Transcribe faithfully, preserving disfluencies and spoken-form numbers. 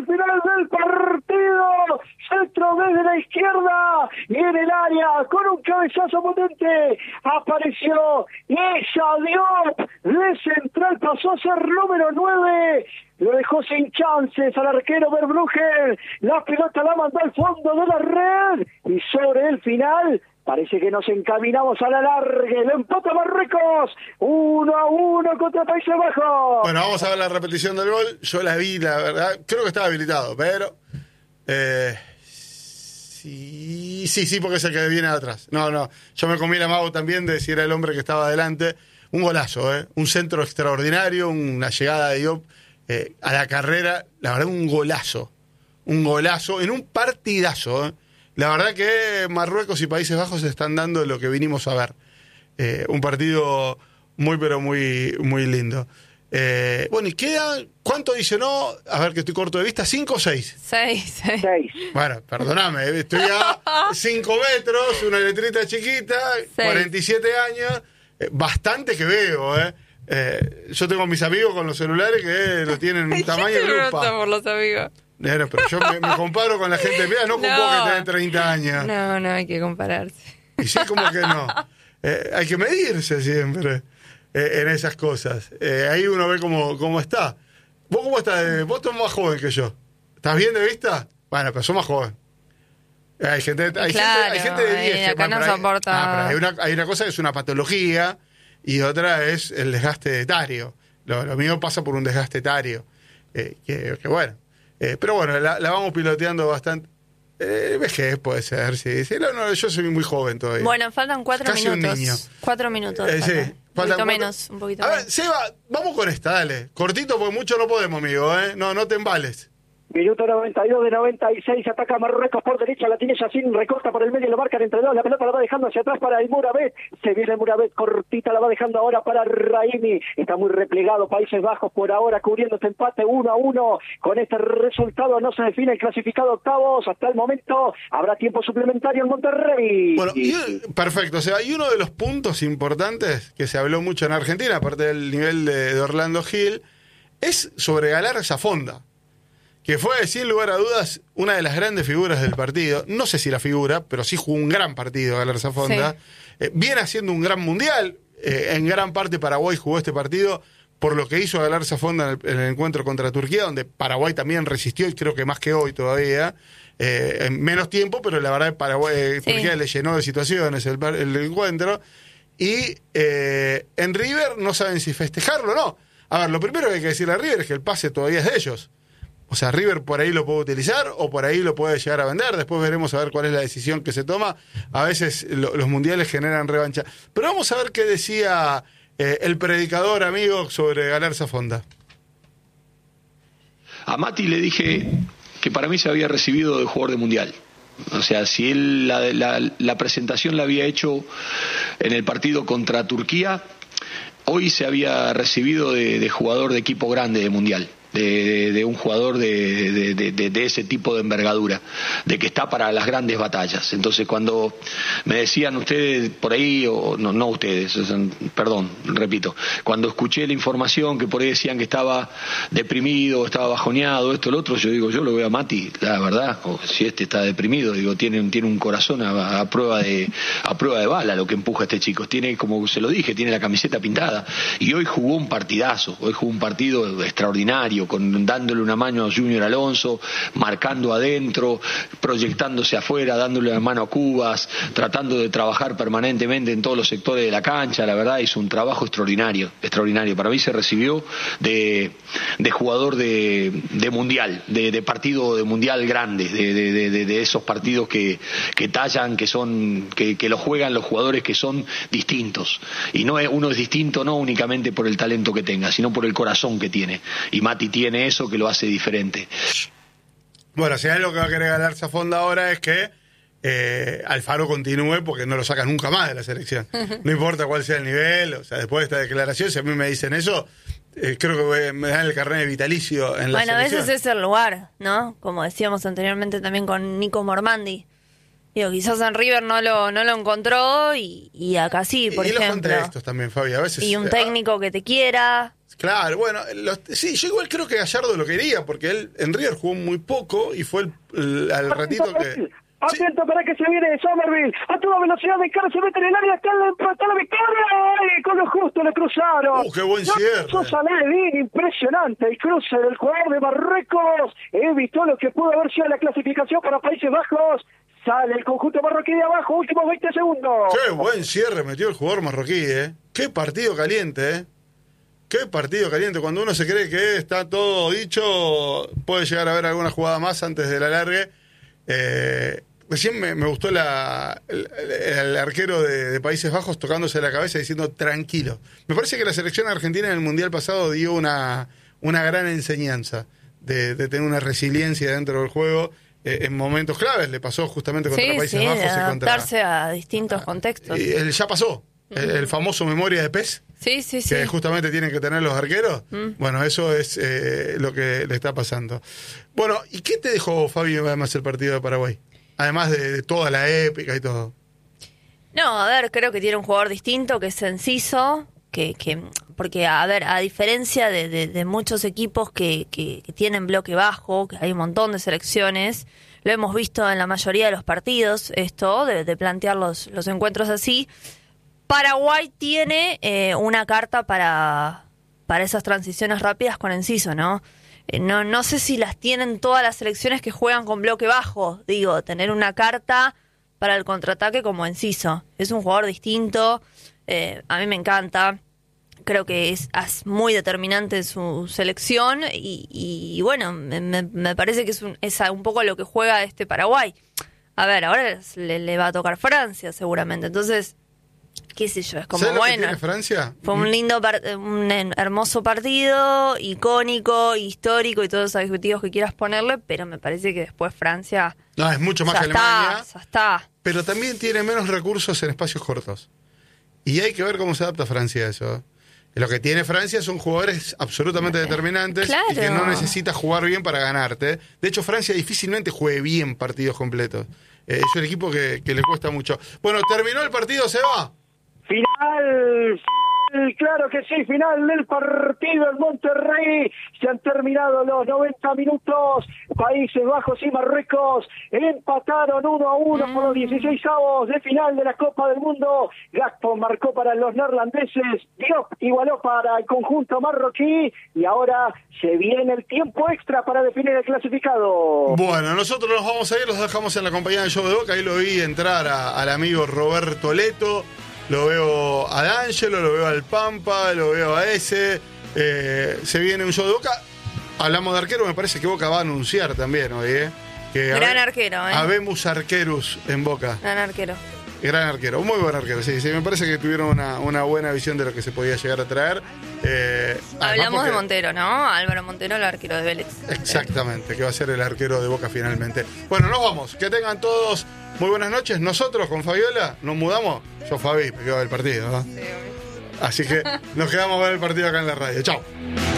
el final del partido. Centro desde la izquierda y en el área con un cabezazo potente apareció esa Diop de central, pasó a ser número nueve. Lo dejó sin chances al arquero Verbruggen. La pelota la mandó al fondo de la red y sobre el final parece que nos encaminamos a la larga. Lo empata Marruecos, uno a uno contra Países Bajos. Bueno, vamos a ver la repetición del gol. Yo la vi, la verdad, creo que estaba habilitado, pero eh, sí, sí, sí, porque es el que viene de atrás. No, no, yo me comí el amago también de si era el hombre que estaba adelante. Un golazo, ¿eh? Un centro extraordinario, una llegada de Diop eh, a la carrera, la verdad, un golazo. Un golazo en un partidazo, ¿eh? La verdad que Marruecos y Países Bajos están dando lo que vinimos a ver. Eh, un partido muy, pero muy, muy lindo. Eh, bueno, y queda, ¿cuánto dice no? A ver, que estoy corto de vista, ¿cinco o seis? Seis. Seis. Bueno, perdóname, estoy a cinco metros, una letrita chiquita, seis. cuarenta y siete años, eh, bastante que veo, ¿eh? Eh, yo tengo mis amigos con los celulares que lo tienen un tamaño de lupa. por los amigos. Bueno, pero yo me, me comparo con la gente, mira, no, no con vos que tenés treinta años. No, no hay que compararse. Y sí, como que no. Eh, hay que medirse siempre eh, en esas cosas. Eh, ahí uno ve cómo, cómo está. ¿Vos cómo estás? Eh, vos sos más joven que yo. ¿Estás bien de vista? Bueno, pero sos más joven. Eh, hay gente, hay claro, gente, hay gente de diez. acá bueno, no hay, soporta. Ah, pero hay, una, hay una cosa que es una patología y otra es el desgaste etario. Lo, lo mío pasa por un desgaste etario. Eh, que, que bueno. Eh, pero bueno, la, la vamos piloteando bastante. Eh, vejez puede ser, sí. sí no, no, yo soy muy joven todavía. Bueno, faltan cuatro Casi minutos. un niño. Cuatro minutos. Eh, sí, faltan. faltan un poquito cuatro... menos, un poquito A menos. ver, Seba, vamos con esta, dale. Cortito, porque mucho no podemos, amigo, ¿eh? No, no te embales. Minuto noventa y dos de noventa y seis, ataca Marruecos por derecha, la tiene Yacine, recorta por el medio, lo marcan entre dos, la pelota la va dejando hacia atrás para el Murabet, se viene el Murabet, cortita la va dejando ahora para Raimi, está muy replegado Países Bajos por ahora, cubriendo este empate uno a uno, con este resultado no se define el clasificado octavos, hasta el momento habrá tiempo suplementario en Monterrey. Bueno, y, perfecto, o sea, hay uno de los puntos importantes que se habló mucho en Argentina, aparte del nivel de, de Orlando Gil, es sobre Galar Zafonda, que fue, sin lugar a dudas, una de las grandes figuras del partido. No sé si la figura, pero sí jugó un gran partido Galar Zafonda. Sí. Eh, viene haciendo un gran mundial. Eh, en gran parte Paraguay jugó este partido por lo que hizo Galar Zafonda en el, en el encuentro contra Turquía, donde Paraguay también resistió, y creo que más que hoy todavía, eh, en menos tiempo, pero la verdad Paraguay, eh, sí. Turquía le llenó de situaciones el, el encuentro. Y eh, en River no saben si festejarlo o no. A ver, lo primero que hay que decirle a River es que el pase todavía es de ellos. O sea, River por ahí lo puede utilizar o por ahí lo puede llegar a vender. Después veremos a ver cuál es la decisión que se toma. A veces lo, los mundiales generan revancha. Pero vamos a ver qué decía eh, el predicador, amigo, sobre Galar Zafonda. A Mati le dije que para mí se había recibido de jugador de mundial. O sea, si él la, la, la presentación la había hecho en el partido contra Turquía, hoy se había recibido de, de jugador de equipo grande de mundial. De, de, de un jugador de, de, de, de ese tipo de envergadura, de que está para las grandes batallas. Entonces, cuando me decían ustedes por ahí, o no, no ustedes, perdón, repito, cuando escuché la información que por ahí decían que estaba deprimido, estaba bajoneado, esto, lo otro, yo digo, yo lo veo a Mati, la verdad, o si este está deprimido, digo, tiene, tiene un corazón a, a prueba de a prueba de bala lo que empuja a este chico. Tiene, como se lo dije, tiene la camiseta pintada. Y hoy jugó un partidazo, hoy jugó un partido extraordinario, con, dándole una mano a Junior Alonso, marcando adentro, proyectándose afuera, dándole una mano a Cubas, tratando de trabajar permanentemente en todos los sectores de la cancha. La verdad hizo un trabajo extraordinario, extraordinario. Para mí se recibió de, de jugador de, de mundial, de, de partido de mundial grande, de, de, de, de esos partidos que, que tallan, que son, que, que lo juegan los jugadores que son distintos. Y no es, uno es distinto no únicamente por el talento que tenga, sino por el corazón que tiene. Y Mati tiene eso que lo hace diferente. Bueno, si hay algo que va a querer ganar Zafonda ahora es que eh, Alfaro continúe, porque no lo saca nunca más de la selección. No importa cuál sea el nivel, o sea, después de esta declaración, si a mí me dicen eso, eh, creo que voy, me dan el carnet de vitalicio en la bueno, selección. Bueno, a veces es el lugar, ¿no? Como decíamos anteriormente también con Nico Mormandi. Digo, quizás en River no lo, no lo encontró y, y acá sí, por y ejemplo. los contextos también, Fabi, a veces... Y un eh, técnico que te quiera. Claro, bueno, los, sí, yo igual creo que Gallardo lo quería, porque él en River jugó muy poco y fue el, el- al ratito que... Sí. Atento para que se viene Somerville. A toda velocidad de cara se mete en el área. Está la, está la victoria. ¡Ay! Con lo justo le cruzaron. ¡Uh, qué buen cierre! Sosa Ledín, impresionante el cruce del jugador de Marruecos. Evitó lo que pudo haber sido la clasificación para Países Bajos. Sale el conjunto marroquí de abajo. Últimos veinte segundos. Qué buen cierre metió el jugador marroquí, ¿eh? Qué partido caliente, ¿eh? Qué partido caliente. Cuando uno se cree que está todo dicho, puede llegar a ver alguna jugada más antes del alargue. Eh... Recién me, me gustó la, el, el arquero de, de Países Bajos tocándose la cabeza diciendo tranquilo. Me parece que la selección argentina en el Mundial pasado dio una, una gran enseñanza de, de tener una resiliencia dentro del juego eh, en momentos claves. Le pasó justamente contra Sí, Países sí, Bajos y contra... adaptarse a distintos contextos. Y el, ya pasó. El, el famoso memoria de pez. Sí, sí, sí. Que justamente tienen que tener los arqueros. Mm. Bueno, eso es eh, lo que le está pasando. Bueno, ¿y qué te dejó, Fabio, además el partido de Paraguay? Además de, de toda la épica y todo. No, a ver, creo que tiene un jugador distinto, que es Enciso, que, que porque, a ver, a diferencia de, de, de muchos equipos que, que, que tienen bloque bajo, que hay un montón de selecciones, lo hemos visto en la mayoría de los partidos, esto, de, de plantear los, los encuentros así. Paraguay tiene eh, una carta para, para esas transiciones rápidas con Enciso, ¿no? No, no sé si las tienen todas las selecciones que juegan con bloque bajo. Digo, tener una carta para el contraataque como Enciso. Es un jugador distinto. Eh, a mí me encanta. Creo que es, es muy determinante en su selección. Y, y bueno, me, me parece que es un, es un poco lo que juega este Paraguay. A ver, ahora le, le va a tocar Francia seguramente. Entonces, qué sé yo, es como ¿Sabes lo que bueno. tiene Francia? Fue un lindo, par- un hermoso partido, icónico, histórico y todos los adjetivos que quieras ponerle, pero me parece que después Francia No, es mucho más ya que Alemania. está, ya está. Pero también tiene menos recursos en espacios cortos. Y hay que ver cómo se adapta Francia a eso. Lo que tiene Francia son jugadores absolutamente determinantes Claro. y que no necesitas jugar bien para ganarte. De hecho, Francia difícilmente juegue bien partidos completos. Eh, es un equipo que, que le cuesta mucho. Bueno, terminó el partido, ¿se va? Final, claro que sí, final del partido en Monterrey. Se han terminado los noventa minutos. Países Bajos y Marruecos empataron uno a uno por los dieciseisavos de final de la Copa del Mundo. Gakpo marcó para los neerlandeses, Diop igualó para el conjunto marroquí y ahora se viene el tiempo extra para definir el clasificado. Bueno, nosotros nos vamos a ir, los dejamos en la compañía del Show de Boca. Ahí lo vi entrar a, al amigo Roberto Leto. Lo veo a D'Angelo, lo veo al Pampa, lo veo a ese. Eh, se viene un Show de Boca. Hablamos de arquero, me parece que Boca va a anunciar también hoy, ¿eh? Que Gran habe- arquero, ¿eh? Habemos arqueros en Boca. Gran arquero. Gran arquero, muy buen arquero, sí, sí, me parece que tuvieron una, una buena visión de lo que se podía llegar a traer. Eh, además Hablamos porque- de Montero, ¿no? Álvaro Montero, el arquero de Vélez. Exactamente, que va a ser el arquero de Boca finalmente. Bueno, nos vamos. Que tengan todos muy buenas noches. Nosotros con Fabiola nos mudamos. Yo, Fabi, me quedo del partido, ¿no? Así que nos quedamos a ver el partido acá en la radio. Chao.